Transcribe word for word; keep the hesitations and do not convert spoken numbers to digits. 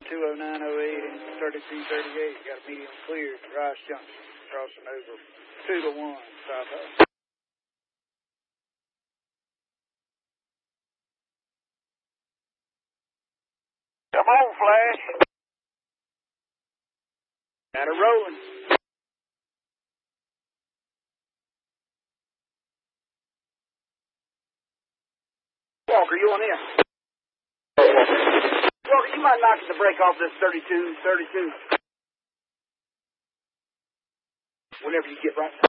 two oh nine oh eight and thirty-two thirty-eight. Got a medium clear at Rice Junction, crossing over two to one, south of. Come on, Flash. Got it rolling. Walker, you on in? Walker, you might knock the brake off this thirty-two thirty-two. Whenever you get right.